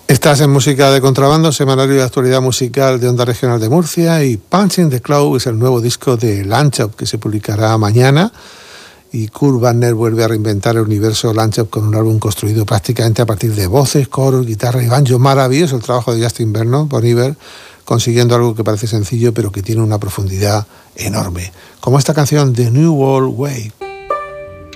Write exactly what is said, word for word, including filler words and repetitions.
Estás en Música de Contrabando, semanario de actualidad musical de Onda Regional de Murcia, y Punching the Cloud es el nuevo disco de Landshop que se publicará mañana, y Kurt Wagner vuelve a reinventar el universo Landshop con un álbum construido prácticamente a partir de voces, coros, guitarra y banjo. Maravilloso el trabajo de Justin Vernon, Bon Iver, consiguiendo algo que parece sencillo pero que tiene una profundidad enorme, como esta canción The New World Way.